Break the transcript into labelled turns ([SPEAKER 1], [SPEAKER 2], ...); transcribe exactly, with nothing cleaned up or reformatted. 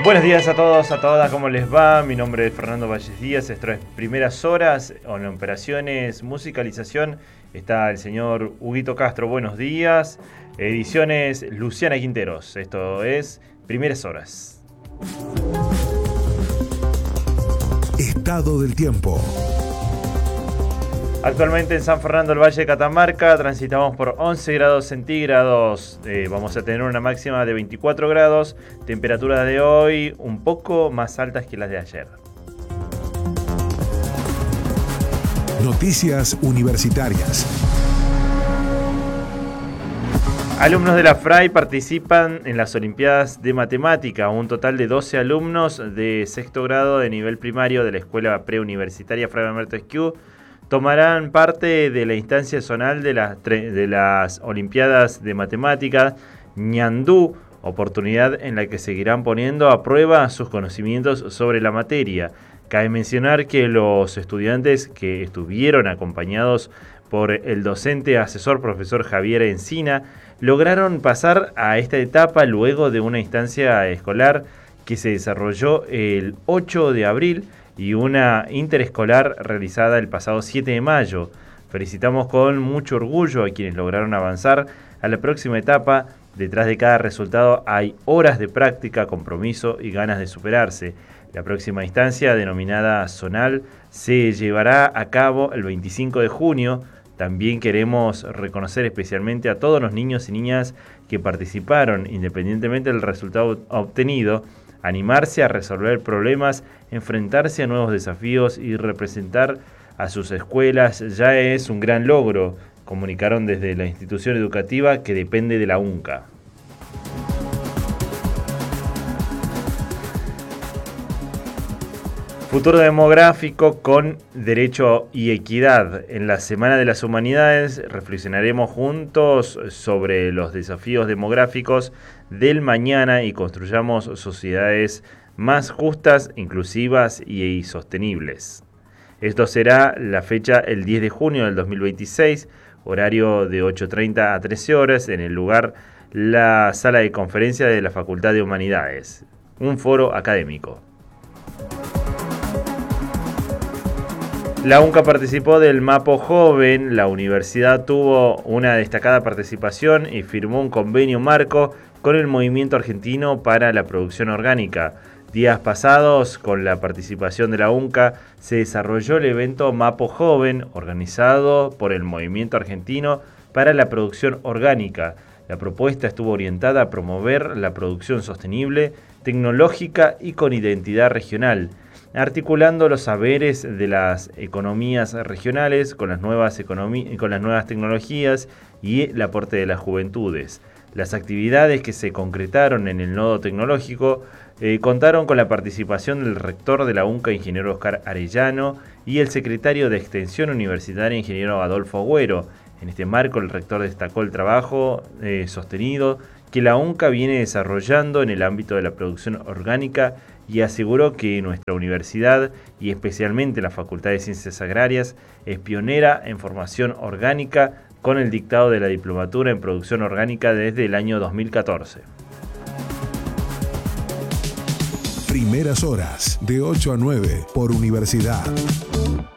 [SPEAKER 1] Buenos días a todos, a todas, ¿cómo les va? Mi nombre es Fernando Valles Díaz, esto es Primeras Horas, en operaciones, musicalización, está el señor Huguito Castro, buenos días, ediciones Luciana Quinteros, esto es Primeras Horas.
[SPEAKER 2] Estado del tiempo.
[SPEAKER 1] Actualmente en San Fernando del Valle de Catamarca transitamos por once grados centígrados, eh, vamos a tener una máxima de veinticuatro grados, temperaturas de hoy un poco más altas que las de ayer.
[SPEAKER 2] Noticias universitarias.
[SPEAKER 1] Alumnos de la FRAI participan en las Olimpiadas de Matemática, un total de doce alumnos de sexto grado de nivel primario de la Escuela Preuniversitaria Fray Alberto Esquiú tomarán parte de la instancia zonal de las, de las Olimpiadas de Matemática Ñandú, oportunidad en la que seguirán poniendo a prueba sus conocimientos sobre la materia. Cabe mencionar que los estudiantes que estuvieron acompañados por el docente asesor profesor Javier Encina lograron pasar a esta etapa luego de una instancia escolar que se desarrolló el ocho de abril y una interescolar realizada el pasado siete de mayo. Felicitamos con mucho orgullo a quienes lograron avanzar a la próxima etapa. Detrás de cada resultado hay horas de práctica, compromiso y ganas de superarse. La próxima instancia, denominada zonal, se llevará a cabo el veinticinco de junio. También queremos reconocer especialmente a todos los niños y niñas que participaron, independientemente del resultado obtenido. Animarse a resolver problemas, enfrentarse a nuevos desafíos y representar a sus escuelas ya es un gran logro, comunicaron desde la institución educativa que depende de la UNCA. Futuro demográfico con derecho y equidad. En la Semana de las Humanidades reflexionaremos juntos sobre los desafíos demográficos del mañana y construyamos sociedades más justas, inclusivas y sostenibles. Esto será la fecha el diez de junio del dos mil veintiséis, horario de ocho treinta a trece horas, en el lugar la sala de conferencia de la Facultad de Humanidades, un foro académico. La UNCA participó del Mapo Joven, la universidad tuvo una destacada participación y firmó un convenio marco con el Movimiento Argentino para la Producción Orgánica. Días pasados, con la participación de la UNCA, se desarrolló el evento Mapo Joven, organizado por el Movimiento Argentino para la Producción Orgánica. La propuesta estuvo orientada a promover la producción sostenible, tecnológica y con identidad regional, articulando los saberes de las economías regionales con las nuevas, economí- con las nuevas tecnologías y el aporte de las juventudes. Las actividades que se concretaron en el nodo tecnológico eh, contaron con la participación del rector de la UNCA, ingeniero Oscar Arellano, y el secretario de Extensión Universitaria, ingeniero Adolfo Agüero. En este marco, el rector destacó el trabajo eh, sostenido que la UNCA viene desarrollando en el ámbito de la producción orgánica y aseguró que nuestra universidad, y especialmente la Facultad de Ciencias Agrarias, es pionera en formación orgánica con el dictado de la Diplomatura en Producción Orgánica desde el año dos mil catorce.
[SPEAKER 2] Primeras Horas, de ocho a nueve, por Universidad.